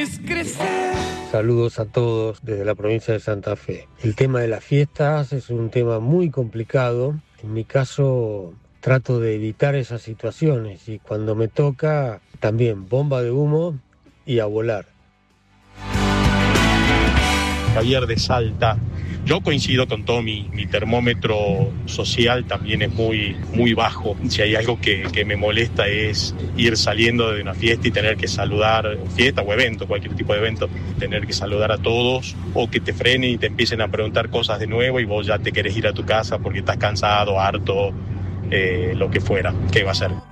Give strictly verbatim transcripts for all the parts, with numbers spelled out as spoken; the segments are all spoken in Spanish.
Saludos a todos desde la provincia de Santa Fe. El tema de las fiestas es un tema muy complicado. En mi caso trato de evitar esas situaciones y cuando me toca también bomba de humo y a volar. Javier de Salta. Yo coincido con todo, mi, mi termómetro social también es muy, muy bajo. Si hay algo que, que me molesta es ir saliendo de una fiesta y tener que saludar, fiesta o evento, cualquier tipo de evento, tener que saludar a todos o que te frenen y te empiecen a preguntar cosas de nuevo y vos ya te querés ir a tu casa porque estás cansado, harto, eh, lo que fuera. ¿Qué va a ser?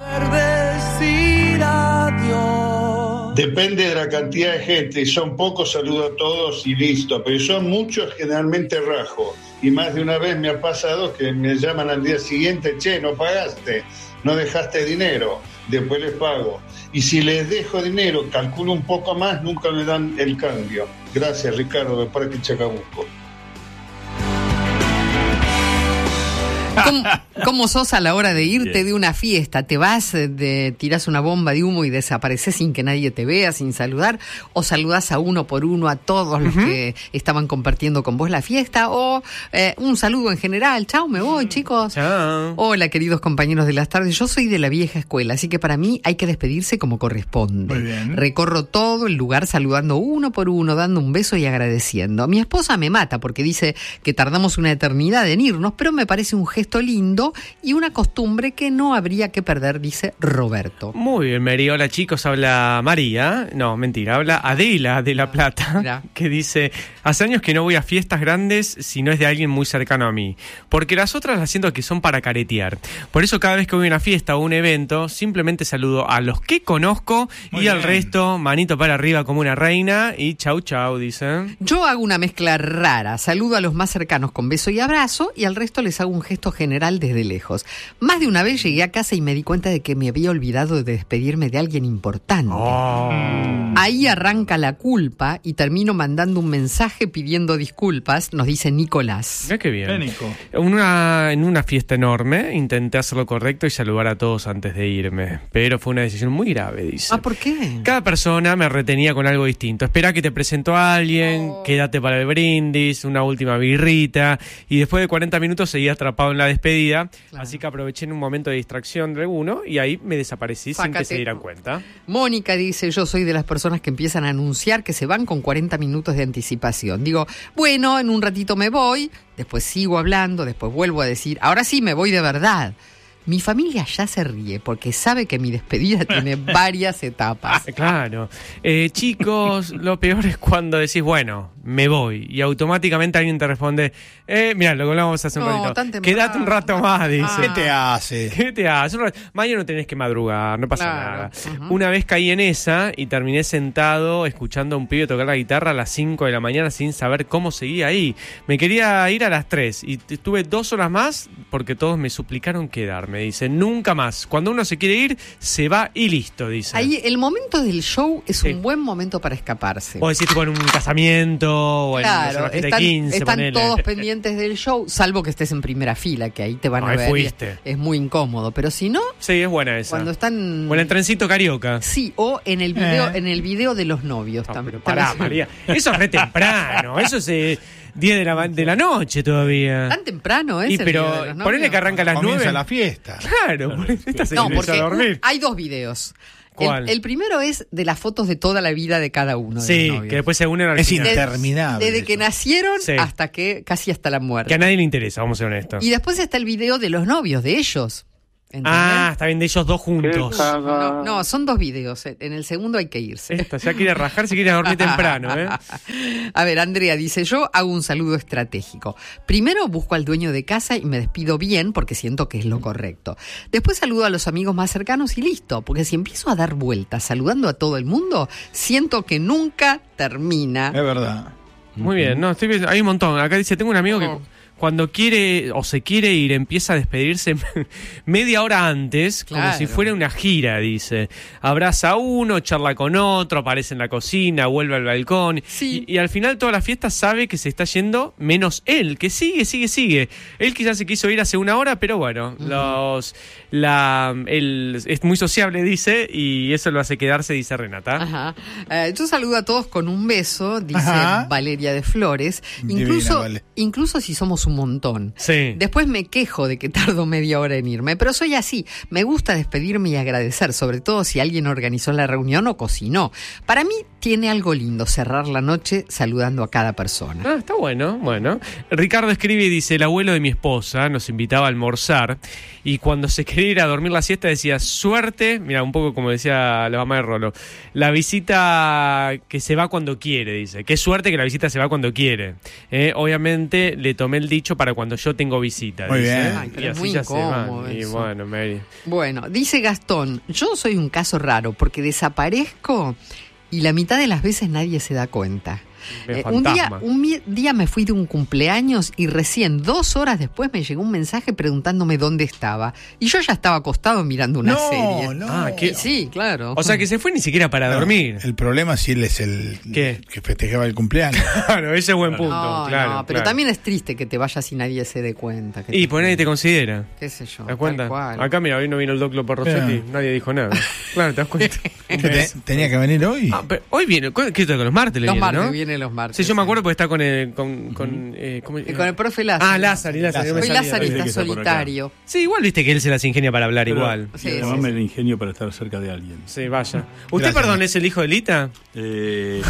Depende de la cantidad de gente, son pocos, saludo a todos y listo, pero son muchos, generalmente rajo. Y más de una vez me ha pasado que me llaman al día siguiente, che, no pagaste, no dejaste dinero, después les pago. Y si les dejo dinero, calculo un poco más, nunca me dan el cambio. Gracias, Ricardo, de Parque Chacabuco. ¿Cómo, ¿Cómo sos a la hora de irte de una fiesta? ¿Te vas, de, tirás una bomba de humo y desapareces sin que nadie te vea, sin saludar? ¿O saludás a uno por uno a todos los uh-huh. que estaban compartiendo con vos la fiesta? ¿O eh, un saludo en general? Chau, me voy, chicos. Chao. Hola, queridos compañeros de las tardes. Yo soy de la vieja escuela, así que para mí hay que despedirse como corresponde. Muy bien. Recorro todo el lugar saludando uno por uno, dando un beso y agradeciendo. Mi esposa me mata porque dice que tardamos una eternidad en irnos, pero me parece un gesto lindo y una costumbre que no habría que perder, dice Roberto. Muy bien, Mary. Hola, chicos, habla María. No, mentira, habla Adela de La Plata. Mira. Que dice, hace años que no voy a fiestas grandes si no es de alguien muy cercano a mí, porque las otras las siento que son para caretear. Por eso cada vez que voy a una fiesta o un evento, simplemente saludo a los que conozco muy y bien. Al resto, manito para arriba como una reina y chau chau, dice. Yo hago una mezcla rara, saludo a los más cercanos con beso y abrazo y al resto les hago un gesto general desde lejos. Más de una vez llegué a casa y me di cuenta de que me había olvidado de despedirme de alguien importante. Oh. Ahí arranca la culpa y termino mandando un mensaje pidiendo disculpas, nos dice Nicolás. Mira qué bien. Nico. Una, en una fiesta enorme intenté hacer lo correcto y saludar a todos antes de irme, pero fue una decisión muy grave, dice. Ah, ¿por qué? Cada persona me retenía con algo distinto. Espera que te presento a alguien, oh. quédate para el brindis, una última birrita, y después de cuarenta minutos seguí atrapado en la despedida, claro. Así que aproveché en un momento de distracción de alguno y ahí me desaparecí Fácate. Sin que se dieran cuenta. Mónica dice, yo soy de las personas que empiezan a anunciar que se van con cuarenta minutos de anticipación. Digo, bueno, en un ratito me voy, después sigo hablando, después vuelvo a decir, ahora sí me voy de verdad. Mi familia ya se ríe porque sabe que mi despedida tiene varias etapas. Claro. Eh, chicos, lo peor es cuando decís, bueno, me voy. Y automáticamente alguien te responde, eh, mira, lo que hablamos hace un no, ratito. Quédate un rato más, dice. Ah. ¿Qué te hace? ¿Qué te hace? Mañana no tenés que madrugar, no pasa claro. nada. Uh-huh. Una vez caí en esa y terminé sentado escuchando a un pibe tocar la guitarra a las cinco de la mañana sin saber cómo seguía ahí. Me quería ir a las tres y estuve dos horas más porque todos me suplicaron quedarme. Dice, nunca más. Cuando uno se quiere ir, se va y listo, dice. Ahí el momento del show es sí. un buen momento para escaparse. O decir, tipo en un casamiento o claro, en una están, quince, están ponele. todos pendientes del show, salvo que estés en primera fila, que ahí te van no, a ver. Fuiste. Es muy incómodo, pero si no... Sí, es buena esa. Cuando están... O en el trencito carioca. Sí, o en el video, eh. en el video de los novios no, también. Pero pará, María. Eso es re temprano. Eso es... Eh, diez de la, de la noche todavía. Tan temprano es y el pero video de los novios. Ponele que arranca a las Comienza nueve. la fiesta. Claro, claro. Esta se no, porque a dormir. Un, hay dos videos. ¿Cuál? El, el primero es de las fotos de toda la vida de cada uno de sí, los novios. que después se unen al Es final. interminable. Desde eso. que nacieron sí. hasta que casi hasta la muerte. Que a nadie le interesa, vamos a ser honestos. Y después está el video de los novios, de ellos. ¿Entendés? Ah, está bien, de ellos dos juntos. No, no, son dos videos. En el segundo hay que irse. Esta ya quiere rajar, se quiere dormir temprano, ¿eh? A ver, Andrea dice, yo hago un saludo estratégico. Primero busco al dueño de casa y me despido bien porque siento que es lo correcto. Después saludo a los amigos más cercanos y listo. Porque si empiezo a dar vueltas saludando a todo el mundo, siento que nunca termina. Es verdad. Muy bien, no, estoy, hay un montón. Acá dice, tengo un amigo que... Oh. cuando quiere o se quiere ir, empieza a despedirse media hora antes, claro. como si fuera una gira, dice. Abraza a uno, charla con otro, aparece en la cocina, vuelve al balcón. Sí. Y, y al final toda la fiesta sabe que se está yendo, menos él, que sigue, sigue, sigue. Él quizás se quiso ir hace una hora, pero bueno, uh-huh. los la él es muy sociable, dice, y eso lo hace quedarse, dice Renata. Ajá. Eh, yo saludo a todos con un beso, dice Ajá. Valeria de Flores. Incluso, Divina, vale. incluso si somos un montón. Sí. Después me quejo de que tardo media hora en irme, pero soy así. Me gusta despedirme y agradecer, sobre todo si alguien organizó la reunión o cocinó. Para mí tiene algo lindo cerrar la noche saludando a cada persona. Ah, está bueno, bueno. Ricardo escribe y dice, el abuelo de mi esposa nos invitaba a almorzar y cuando se quería ir a dormir la siesta decía, suerte, mira, un poco como decía la mamá de Rolo, la visita que se va cuando quiere, dice. Qué suerte que la visita se va cuando quiere. Eh, obviamente le tomé el dicho para cuando yo tengo visita. Muy dice. bien. Ay, pero y es así muy ya se incómodo van. Y eso. bueno, Mary. Bueno, dice Gastón, yo soy un caso raro porque desaparezco y la mitad de las veces nadie se da cuenta. Eh, un, día, un mi- día me fui de un cumpleaños y recién dos horas después me llegó un mensaje preguntándome dónde estaba. Y yo ya estaba acostado mirando una No, serie. no. Ah, ¿qué? Y sí, claro. O sea que se fue ni siquiera para dormir. El problema si él es el ¿Qué? que festejaba el cumpleaños. Claro, ese es buen punto. No, claro, no, pero claro. también es triste que te vayas y nadie se dé cuenta. Que Y te- pues nadie te considera. ¿Qué sé yo? ¿Te das cuenta? tal cual. Acá, mira, hoy no vino el doctor por Rossetti, Pero- nadie dijo nada. Claro, ¿te das cuenta? ¿Que te- tenía que venir hoy? Ah, pero hoy viene, ¿qué está con los martes? Le Los viene, martes, ¿no? viene los martes. Sí, yo me sí. acuerdo porque está con el. Con, con, eh, ¿cómo- Y con el profe Lázaro. Ah, Lázaro, y Lázaro. no me Hoy salía. Lázaro Dice está que está por acá. solitario. Sí, igual viste que él se las ingenia para hablar Pero- igual. Sí, y sí, además me sí. el ingenio para estar cerca de alguien. Sí, vaya. ¿Usted, Gracias. perdón, es el hijo de Lita? Eh,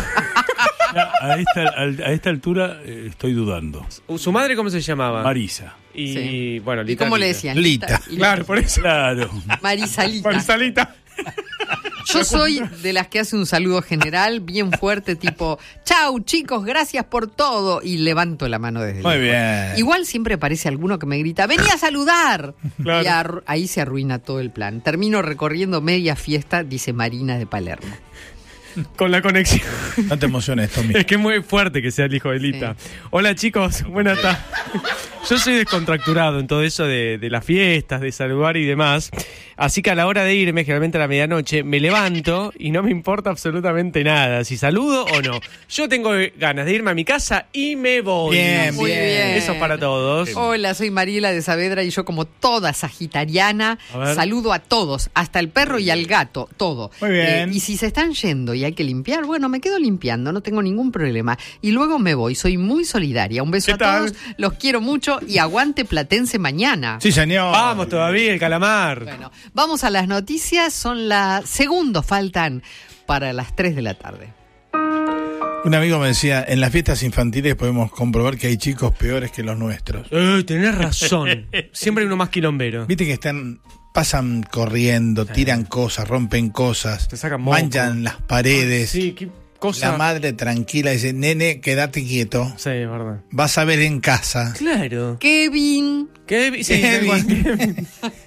a, esta, a esta altura eh, estoy dudando. ¿Su madre cómo se llamaba? Marisa. Y Sí. bueno, ¿Y Lita. cómo le Lita. decían? Lita. Y- Claro, por eso. Claro. Marisalita. Marisalita. Yo soy de las que hace un saludo general bien fuerte, tipo, chau chicos, gracias por todo. Y levanto la mano desde Muy lejos. bien. Igual siempre aparece alguno que me grita, vení a saludar. Claro. Y arru- ahí se arruina todo el plan. Termino recorriendo media fiesta, dice Marina de Palermo. Con la conexión. No te emociones, Tommy. Es que es muy fuerte que sea el hijo de Lita. Hola chicos, buenas tardes. Yo soy descontracturado en todo eso de, de las fiestas, de saludar y demás. Así que a la hora de irme, generalmente a la medianoche, me levanto y no me importa absolutamente nada, si saludo o no. Yo tengo ganas de irme a mi casa y me voy. Bien, Muy bien. Eso es para todos. Hola, soy Mariela de Saavedra y yo como toda sagitariana A ver. saludo a todos, hasta el perro y al gato, todo. Muy bien. Eh, y si se están yendo y hay que limpiar, bueno, me quedo limpiando, no tengo ningún problema. Y luego me voy, soy muy solidaria. Un beso ¿Qué a tal? todos, los quiero mucho y aguante Platense mañana. Sí, señor. Vamos todavía, el calamar. Bueno, vamos a las noticias, son las segundos, faltan para las tres de la tarde. Un amigo me decía, en las fiestas infantiles podemos comprobar que hay chicos peores que los nuestros. Eh, tenés razón. Siempre hay uno más quilombero. Viste que están, pasan corriendo, tiran cosas, rompen cosas, Te sacan moco. manchan las paredes. Sí, qué cosa. La madre tranquila dice, nene, quédate quieto, Sí, es verdad. vas a ver en casa. Claro. Kevin, ¿Qué? Sí, Kevin. tal cual.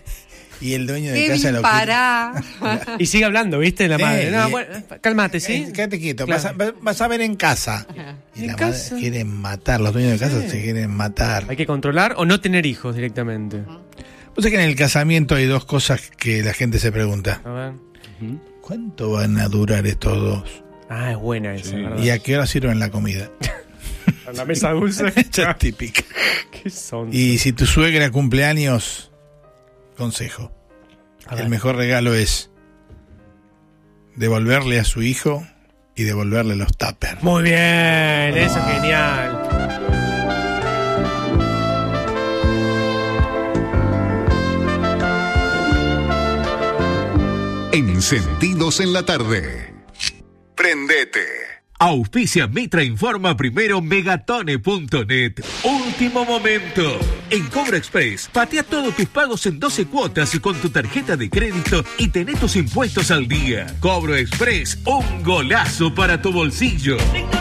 Y el dueño de casa Kevin, lo para. Y sigue hablando, ¿viste? La Sí, madre. No, y- bueno, cálmate, ¿sí? Eh, Quédate quieto, Claro. vas, a, vas a ver en casa. Y ¿En la casa? madre quieren matar, los dueños de casa Sí. se quieren matar. Hay que controlar o no tener hijos directamente. Vos sabés que en el casamiento hay dos cosas que la gente se pregunta. A ver. ¿Cuánto van a durar estos dos? Ah, es buena esa, Sí. ¿verdad? ¿Y a qué hora sirven la comida? A la mesa dulce. Esa es típica. ¿Qué son? Y si tu suegra cumpleaños, consejo. A ver. El mejor regalo es devolverle a su hijo y devolverle los tuppers. Muy bien, eso es genial. Encendidos en la tarde. Prendete. Auspicia Mitra Informa primero megatone punto net. Último momento. En Cobro Express, patea todos tus pagos en doce cuotas con tu tarjeta de crédito y tené tus impuestos al día. Cobro Express, un golazo para tu bolsillo.